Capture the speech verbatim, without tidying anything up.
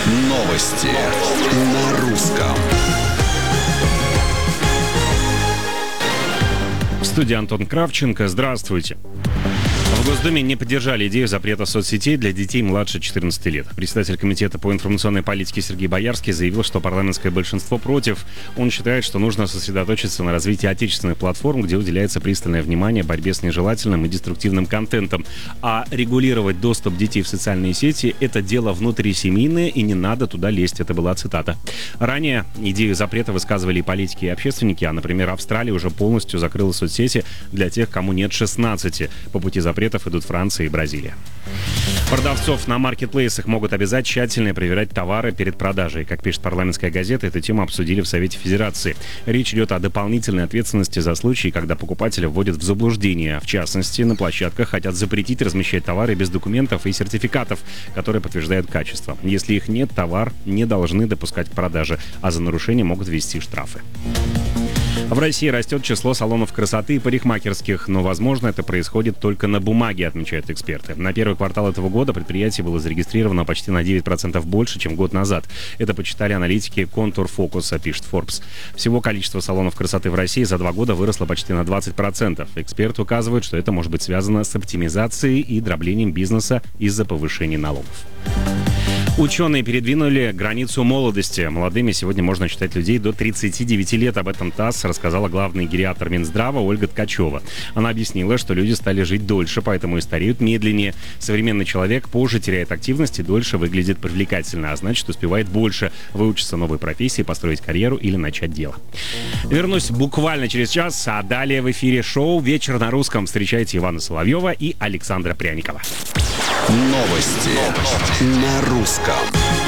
Новости на русском. В студии Антон Кравченко. Здравствуйте. В Госдуме не поддержали идею запрета соцсетей для детей младше четырнадцати лет. Председатель комитета по информационной политике Сергей Боярский заявил, что парламентское большинство против. Он считает, что нужно сосредоточиться на развитии отечественных платформ, где уделяется пристальное внимание борьбе с нежелательным и деструктивным контентом. А регулировать доступ детей в социальные сети – это дело внутрисемейное, и не надо туда лезть. Это была цитата. Ранее идею запрета высказывали и политики, и общественники. А, например, Австралия уже полностью закрыла соцсети для тех, кому нет шестнадцати. По пути запрета идут Франция и Бразилия. Продавцов на маркетплейсах могут обязать тщательно проверять товары перед продажей. Как пишет парламентская газета, эту тему обсудили в Совете Федерации. Речь идет о дополнительной ответственности за случаи, когда покупателя вводят в заблуждение. В частности, на площадках хотят запретить размещать товары без документов и сертификатов, которые подтверждают качество. Если их нет, товар не должны допускать к продаже, а за нарушение могут ввести штрафы. В России растет число салонов красоты и парикмахерских, но, возможно, это происходит только на бумаге, отмечают эксперты. На первый квартал этого года предприятие было зарегистрировано почти на девять процентов больше, чем год назад. Это почитали аналитики Контур Фокуса, пишет Forbes. Всего количество салонов красоты в России за два года выросло почти на двадцать процентов. Эксперты указывают, что это может быть связано с оптимизацией и дроблением бизнеса из-за повышения налогов. Ученые передвинули границу молодости. Молодыми сегодня можно считать людей до тридцати девяти лет. Об этом ТАСС рассказала главный гериатр Минздрава Ольга Ткачева. Она объяснила, что люди стали жить дольше, поэтому и стареют медленнее. Современный человек позже теряет активность и дольше выглядит привлекательно, а значит, успевает больше выучиться новой профессии, построить карьеру или начать дело. Вернусь буквально через час, а далее в эфире шоу «Вечер на русском». Встречайте Ивана Соловьева и Александра Пряникова. Новости, Новости. на русском.